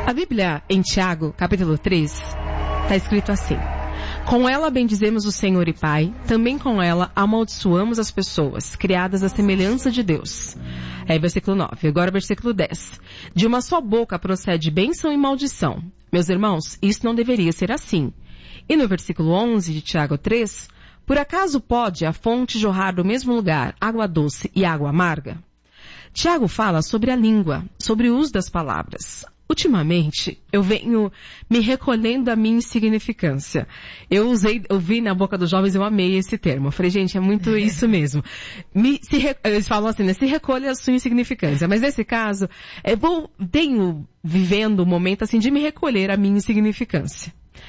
A Bíblia, em Tiago, capítulo 3, está escrito assim: com ela bendizemos o Senhor e Pai, também com ela amaldiçoamos as pessoas, criadas à semelhança de Deus. Versículo 9. Agora versículo 10. De uma só boca procede bênção e maldição. Meus irmãos, isso não deveria ser assim. E no versículo 11 de Tiago 3, por acaso pode a fonte jorrar do mesmo lugar água doce e água amarga? Tiago fala sobre a língua, sobre o uso das palavras. Ultimamente, eu venho me recolhendo da minha insignificância. Eu vi na boca dos jovens, eu amei esse termo. Eu falei, gente, é muito isso mesmo. Eles falam assim, né? Se recolhe a sua insignificância. Mas nesse caso, tenho vivendo um momento assim de me recolher a minha insignificância.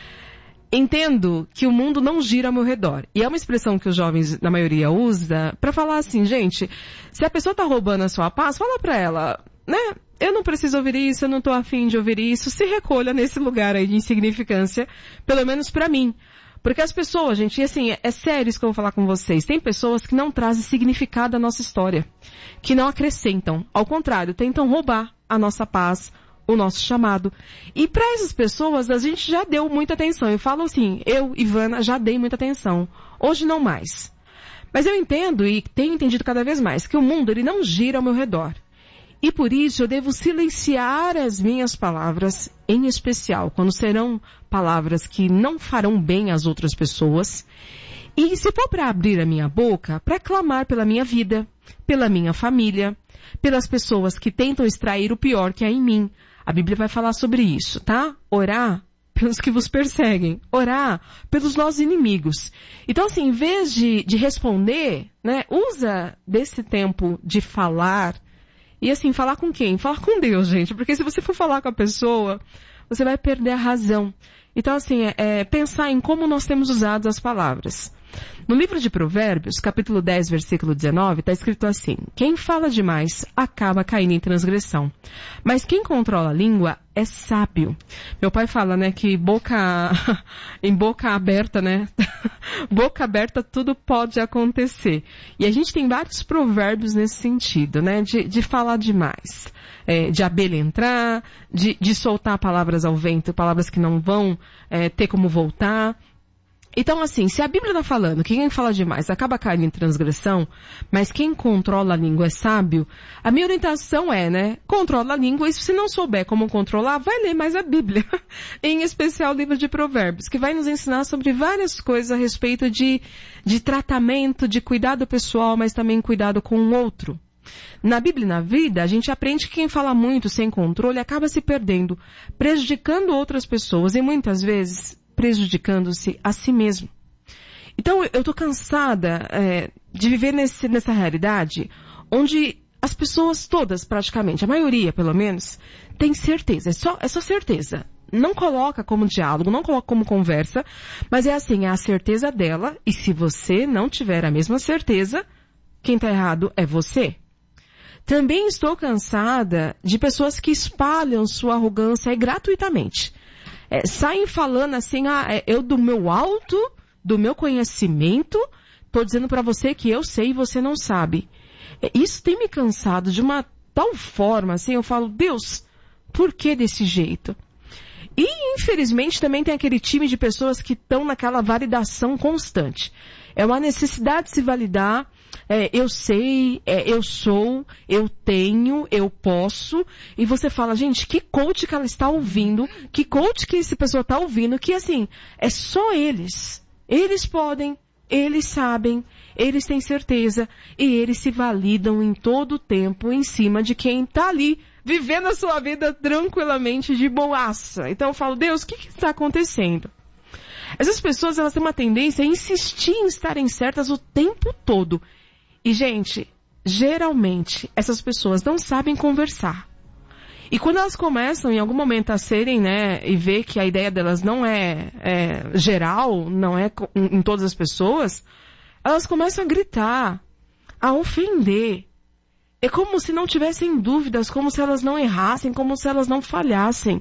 Entendo que o mundo não gira ao meu redor. E é uma expressão que os jovens, na maioria, usa para falar assim, gente, se a pessoa está roubando a sua paz, fala para ela, né? Eu não preciso ouvir isso, eu não estou afim de ouvir isso. Se recolha nesse lugar aí de insignificância, pelo menos para mim. Porque as pessoas, gente, e assim, é sério isso que eu vou falar com vocês. Tem pessoas que não trazem significado à nossa história. Que não acrescentam. Ao contrário, tentam roubar a nossa paz, o nosso chamado. E para essas pessoas, a gente já deu muita atenção. Eu falo assim, eu, Ivana, já dei muita atenção. Hoje não mais. Mas eu entendo e tenho entendido cada vez mais que o mundo, ele não gira ao meu redor. E por isso eu devo silenciar as minhas palavras, em especial quando serão palavras que não farão bem às outras pessoas. E se for para abrir a minha boca, para clamar pela minha vida, pela minha família, pelas pessoas que tentam extrair o pior que há em mim. A Bíblia vai falar sobre isso, tá? Orar pelos que vos perseguem. Orar pelos nossos inimigos. Então assim, em vez de responder, né, usa desse tempo de falar. E assim, falar com quem? Falar com Deus, gente. Porque se você for falar com a pessoa, você vai perder a razão. Então assim, pensar em como nós temos usado as palavras. No livro de Provérbios, capítulo 10, versículo 19, está escrito assim: quem fala demais acaba caindo em transgressão, mas quem controla a língua é sábio. Meu pai fala, né, que em boca aberta, né, boca aberta tudo pode acontecer. E a gente tem vários provérbios nesse sentido, né, de falar demais. De abelha entrar, de soltar palavras ao vento, palavras que não vão ter como voltar. Então assim, se a Bíblia está falando que quem fala demais acaba caindo em transgressão, mas quem controla a língua é sábio, a minha orientação né, controla a língua, e se você não souber como controlar, vai ler mais a Bíblia, em especial o livro de Provérbios, que vai nos ensinar sobre várias coisas a respeito de tratamento, de cuidado pessoal, mas também cuidado com o outro. Na Bíblia e na vida, a gente aprende que quem fala muito sem controle acaba se perdendo, prejudicando outras pessoas e muitas vezes prejudicando-se a si mesmo. Então eu estou cansada de viver nessa realidade onde as pessoas todas, praticamente, a maioria pelo menos, tem certeza, é só certeza. Não coloca como diálogo, não coloca como conversa, mas é assim, é a certeza dela, e se você não tiver a mesma certeza, quem está errado é você. Também estou cansada de pessoas que espalham sua arrogância gratuitamente. Saem falando assim, eu do meu alto, do meu conhecimento, estou dizendo para você que eu sei e você não sabe. Isso tem me cansado de uma tal forma, assim, eu falo, Deus, por que desse jeito? E infelizmente também tem aquele time de pessoas que estão naquela validação constante. É uma necessidade de se validar. Eu sei, eu sou, eu tenho, eu posso. E você fala, gente, que coach que ela está ouvindo, que coach que essa pessoa está ouvindo, que assim, é só eles. Eles podem, eles sabem, eles têm certeza, e eles se validam em todo o tempo em cima de quem está ali, vivendo a sua vida tranquilamente, de boaça. Então eu falo, Deus, o que está acontecendo? Essas pessoas, elas têm uma tendência a insistir em estarem certas o tempo todo. E, gente, geralmente, essas pessoas não sabem conversar. E quando elas começam, em algum momento, a serem, né, e ver que a ideia delas não é geral, não é em todas as pessoas, elas começam a gritar, a ofender. É como se não tivessem dúvidas, como se elas não errassem, como se elas não falhassem.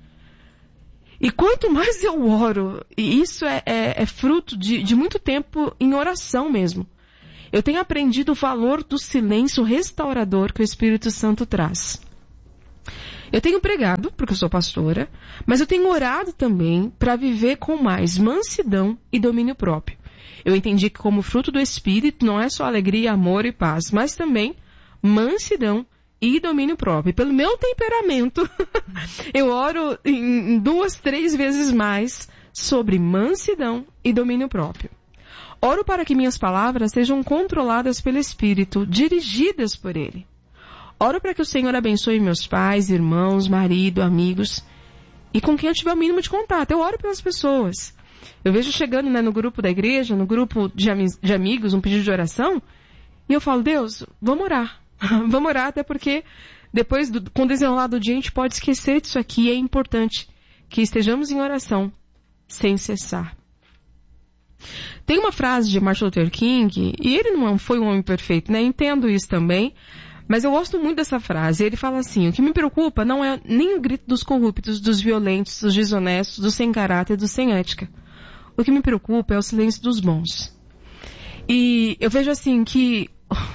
E quanto mais eu oro, e isso é fruto de muito tempo em oração mesmo, eu tenho aprendido o valor do silêncio restaurador que o Espírito Santo traz. Eu tenho pregado, porque eu sou pastora, mas eu tenho orado também para viver com mais mansidão e domínio próprio. Eu entendi que como fruto do Espírito não é só alegria, amor e paz, mas também mansidão e domínio próprio. E pelo meu temperamento, eu oro em 2, 3 vezes mais sobre mansidão e domínio próprio. Oro para que minhas palavras sejam controladas pelo Espírito, dirigidas por Ele. Oro para que o Senhor abençoe meus pais, irmãos, marido, amigos e com quem eu tiver o mínimo de contato. Eu oro pelas pessoas. Eu vejo chegando, no grupo da igreja, no grupo de amigos, um pedido de oração, e eu falo, Deus, vamos orar. Vamos orar, até porque depois, com o desenrolar do dia, a gente pode esquecer disso aqui. É importante que estejamos em oração sem cessar. Tem uma frase de Martin Luther King, e ele não foi um homem perfeito, né? Entendo isso também, mas eu gosto muito dessa frase. Ele fala assim, o que me preocupa não é nem o grito dos corruptos, dos violentos, dos desonestos, dos sem caráter, dos sem ética. O que me preocupa é o silêncio dos bons. E eu vejo assim que,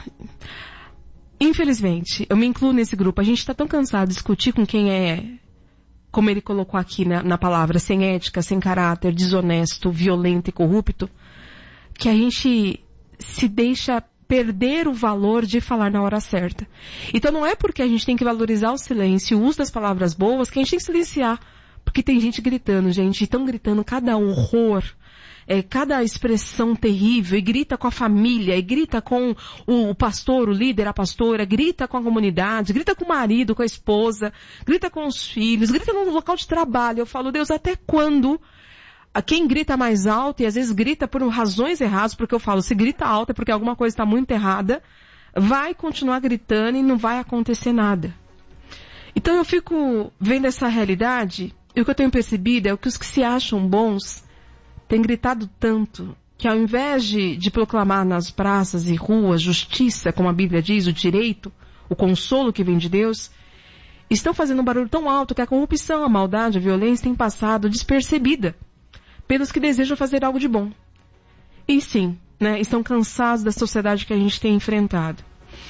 infelizmente, eu me incluo nesse grupo. A gente está tão cansado de discutir com quem é, como ele colocou aqui na palavra, sem ética, sem caráter, desonesto, violento e corrupto, que a gente se deixa perder o valor de falar na hora certa. Então não é porque a gente tem que valorizar o silêncio e o uso das palavras boas que a gente tem que silenciar. Porque tem gente gritando, gente, estão gritando cada horror, cada expressão terrível, e grita com a família, e grita com o pastor, o líder, a pastora, grita com a comunidade, grita com o marido, com a esposa, grita com os filhos, grita no local de trabalho. Eu falo, Deus, até quando quem grita mais alto, e às vezes grita por razões erradas, porque eu falo, se grita alto é porque alguma coisa está muito errada, vai continuar gritando e não vai acontecer nada. Então eu fico vendo essa realidade, e o que eu tenho percebido é que os que se acham bons têm gritado tanto que ao invés de proclamar nas praças e ruas justiça, como a Bíblia diz, o direito, o consolo que vem de Deus, estão fazendo um barulho tão alto que a corrupção, a maldade, a violência tem passado despercebida pelos que desejam fazer algo de bom. E sim, estão cansados da sociedade que a gente tem enfrentado.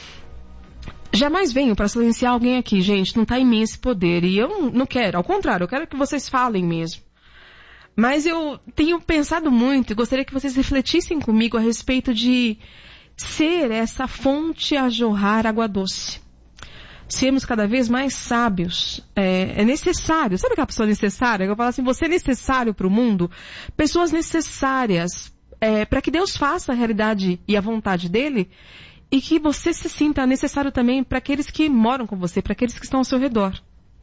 Jamais venho para silenciar alguém aqui, gente, não está em mim esse poder, e eu não quero, ao contrário, eu quero que vocês falem mesmo. Mas eu tenho pensado muito e gostaria que vocês refletissem comigo a respeito de ser essa fonte a jorrar água doce. Sermos cada vez mais sábios, é necessário, sabe aquela pessoa necessária? Eu falo assim, você é necessário para o mundo, pessoas necessárias, para que Deus faça a realidade e a vontade dele, e que você se sinta necessário também para aqueles que moram com você, para aqueles que estão ao seu redor.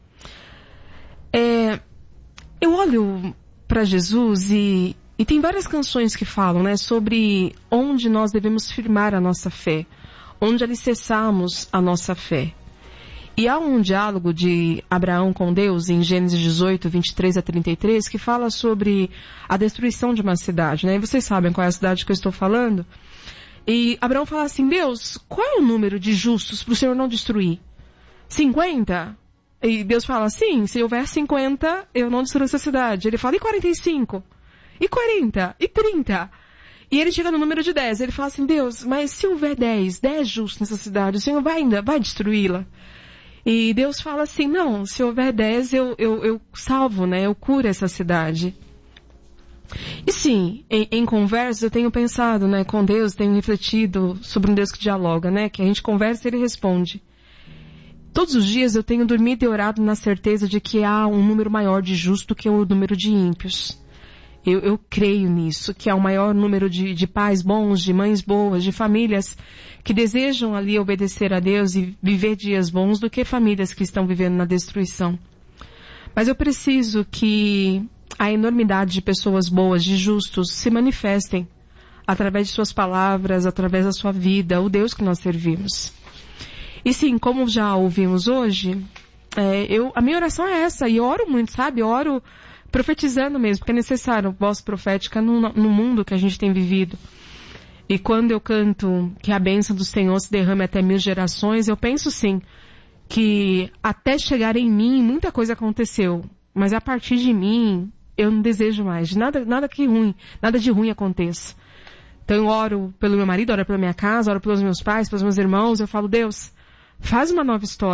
Eu olho para Jesus e tem várias canções que falam, sobre onde nós devemos firmar a nossa fé, onde alicerçamos a nossa fé. E há um diálogo de Abraão com Deus em Gênesis 18, 23 a 33, que fala sobre a destruição de uma cidade, E vocês sabem qual é a cidade que eu estou falando? E Abraão fala assim, Deus, qual é o número de justos para o Senhor não destruir? 50? E Deus fala, sim, se houver 50, eu não destruo essa cidade. Ele fala, e 45? E 40? E 30? E ele chega no número de 10. Ele fala assim, Deus, mas se houver 10 justos nessa cidade, o Senhor vai destruí-la? E Deus fala assim, não, se houver 10, eu salvo, eu curo essa cidade. E sim, em conversas eu tenho pensado, com Deus, tenho refletido sobre um Deus que dialoga, que a gente conversa e Ele responde. Todos os dias eu tenho dormido e orado na certeza de que há um número maior de justos do que o número de ímpios. Eu creio nisso, que há um maior número de pais bons, de mães boas, de famílias que desejam ali obedecer a Deus e viver dias bons do que famílias que estão vivendo na destruição. Mas eu preciso que a enormidade de pessoas boas, de justos, se manifestem através de suas palavras, através da sua vida, o Deus que nós servimos. E sim, como já ouvimos hoje, a minha oração é essa, e eu oro muito, sabe? Eu oro profetizando mesmo, porque é necessário voz profética no mundo que a gente tem vivido. E quando eu canto que a bênção do Senhor se derrame até 1000 gerações, eu penso sim, que até chegar em mim, muita coisa aconteceu, mas a partir de mim, eu não desejo mais, nada de ruim aconteça. Então eu oro pelo meu marido, oro pela minha casa, oro pelos meus pais, pelos meus irmãos, eu falo, Deus, faz uma nova história.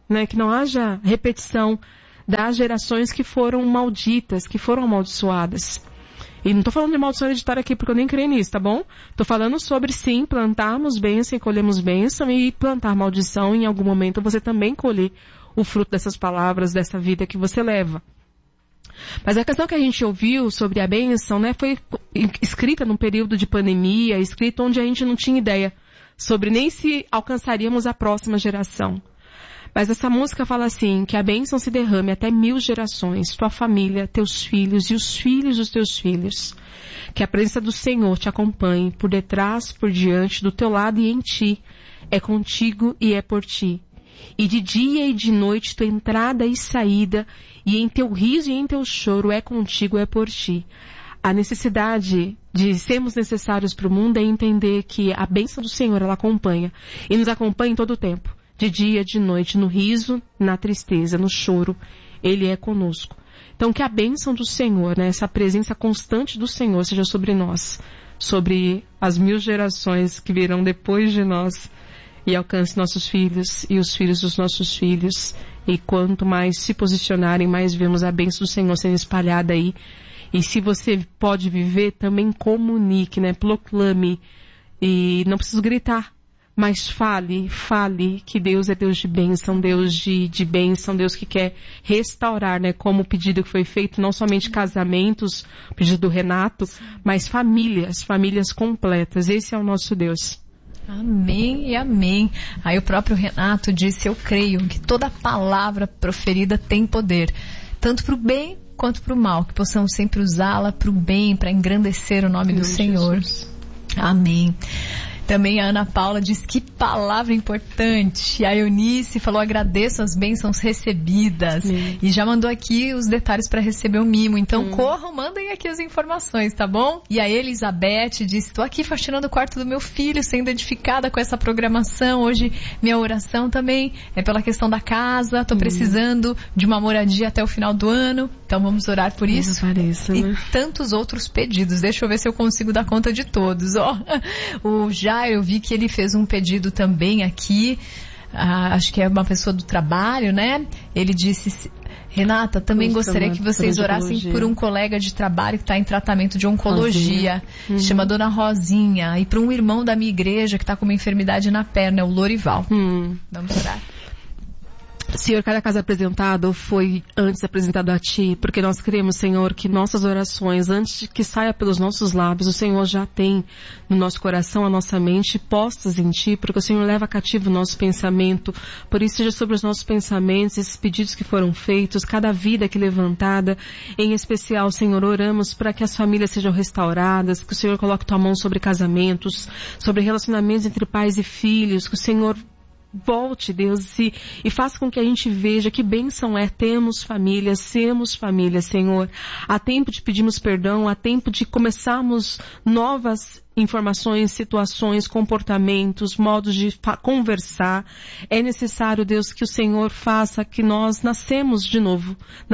né? Que não haja repetição das gerações que foram malditas, que foram amaldiçoadas. E não estou falando de maldição hereditária aqui porque eu nem creio nisso, tá bom? Estou falando sobre, sim, plantarmos bênção e colhermos bênção, e plantar maldição, em algum momento você também colher o fruto dessas palavras, dessa vida que você leva. Mas a questão que a gente ouviu sobre a bênção, né, foi escrita num período de pandemia, escrita onde a gente não tinha ideia sobre nem se alcançaríamos a próxima geração. Mas essa música fala assim, que a bênção se derrame até 1000 gerações, tua família, teus filhos e os filhos dos teus filhos. Que a presença do Senhor te acompanhe por detrás, por diante, do teu lado e em ti. É contigo e é por ti. E de dia e de noite tua entrada e saída, e em teu riso e em teu choro é contigo, é por ti. A necessidade de sermos necessários para o mundo é entender que a bênção do Senhor, ela acompanha. E nos acompanha em todo o tempo. De dia, de noite, no riso, na tristeza, no choro, Ele é conosco. Então que a bênção do Senhor, né, essa presença constante do Senhor seja sobre nós, sobre as 1000 gerações que virão depois de nós, e alcance nossos filhos e os filhos dos nossos filhos. E quanto mais se posicionarem, mais vemos a bênção do Senhor sendo espalhada aí. E se você pode viver, também comunique, né, proclame, e não precisa gritar. Mas fale que Deus é Deus de bênção, Deus de bênção, Deus que quer restaurar, né? Como o pedido que foi feito, não somente casamentos, o pedido do Renato, mas famílias completas. Esse é o nosso Deus. Amém e amém. Aí o próprio Renato disse, eu creio que toda palavra proferida tem poder, tanto para o bem quanto para o mal, que possamos sempre usá-la para o bem, para engrandecer o nome do Senhor. Jesus. Amém. Também a Ana Paula diz que palavra importante. A Eunice falou, agradeço as bênçãos recebidas. E já mandou aqui os detalhes para receber o mimo. Então corram, mandem aqui as informações, tá bom? E a Elizabeth disse, estou aqui faxinando o quarto do meu filho, sendo edificada com essa programação. Hoje minha oração também é pela questão da casa. Estou precisando de uma moradia até o final do ano. Então vamos orar por isso. Pareça, né? E tantos outros pedidos. Deixa eu ver se eu consigo dar conta de todos. Ó, o eu vi que ele fez um pedido também aqui, acho que é uma pessoa do trabalho, né? Ele disse, Renata, também gostaria que vocês orassem por um colega de trabalho que está em tratamento de oncologia, chama Dona Rosinha, e para um irmão da minha igreja que está com uma enfermidade na perna, o Lorival. Vamos orar. Senhor, cada caso apresentado foi antes apresentado a Ti, porque nós cremos, Senhor, que nossas orações, antes de que saia pelos nossos lábios, o Senhor já tem no nosso coração, a nossa mente, postas em Ti, porque o Senhor leva cativo o nosso pensamento. Por isso, seja sobre os nossos pensamentos, esses pedidos que foram feitos, cada vida aqui levantada. Em especial, Senhor, oramos para que as famílias sejam restauradas, que o Senhor coloque Tua mão sobre casamentos, sobre relacionamentos entre pais e filhos, que o Senhor volte, Deus, e faça com que a gente veja que bênção é termos família, sermos família, Senhor. Há tempo de pedirmos perdão, há tempo de começarmos novas informações, situações, comportamentos, modos de conversar. É necessário, Deus, que o Senhor faça que nós nasçamos de novo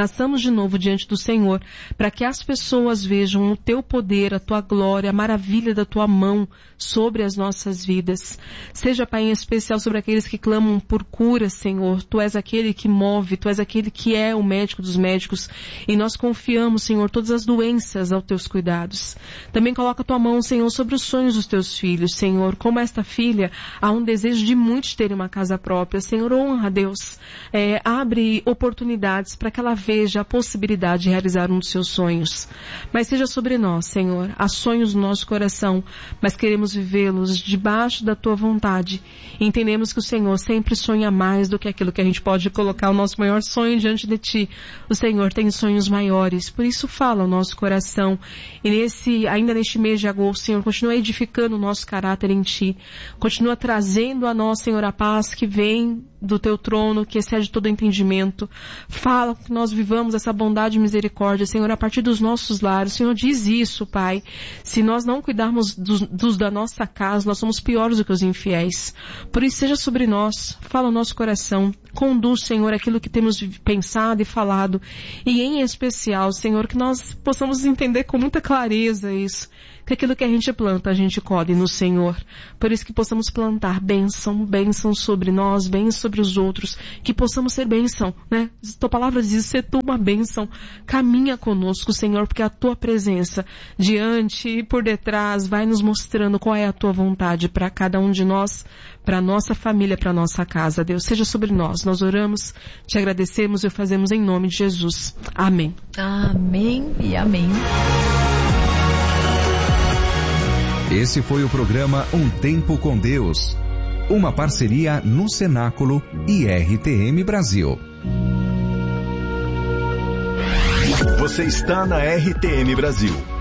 diante do Senhor, para que as pessoas vejam o Teu poder, a Tua glória, a maravilha da Tua mão sobre as nossas vidas. Seja, Pai, em especial sobre aqueles que clamam por cura, Senhor. Tu és aquele que move, Tu és aquele que é o médico dos médicos, e nós confiamos, Senhor, todas as doenças aos Teus cuidados. Também coloca a Tua mão, Senhor, sobre os sonhos dos Teus filhos, Senhor. Como esta filha, há um desejo de muitos terem uma casa própria. Senhor, honra, Deus. Abre oportunidades para que ela veja a possibilidade de realizar um dos seus sonhos. Mas seja sobre nós, Senhor. Há sonhos no nosso coração, mas queremos vivê-los debaixo da Tua vontade. E entendemos que o Senhor sempre sonha mais do que aquilo que a gente pode colocar o nosso maior sonho diante de Ti. O Senhor tem sonhos maiores. Por isso fala o nosso coração. E ainda neste mês de agosto, Senhor, continua edificando o nosso caráter em Ti. Continua trazendo a nós, Senhor, a paz que vem do Teu trono, que excede todo entendimento. Fala que nós vivamos essa bondade e misericórdia, Senhor, a partir dos nossos lares. Senhor, diz isso, Pai. Se nós não cuidarmos dos da nossa casa, nós somos piores do que os infiéis. Por isso, seja sobre nós. Fala o nosso coração. Conduz, Senhor, aquilo que temos pensado e falado. E em especial, Senhor, que nós possamos entender com muita clareza isso. que aquilo que a gente planta, a gente colhe no Senhor. Por isso que possamos plantar bênção sobre nós, bênção sobre os outros, que possamos ser bênção, né? Tua palavra diz, ser tu uma bênção. Caminha conosco, Senhor, porque a tua presença diante e por detrás vai nos mostrando qual é a tua vontade para cada um de nós, para a nossa família, para a nossa casa. Deus, seja sobre nós. Nós oramos, te agradecemos e o fazemos em nome de Jesus. Amém. Amém e amém. Esse foi o programa Um Tempo com Deus. Uma parceria no Cenáculo e RTM Brasil. Você está na RTM Brasil.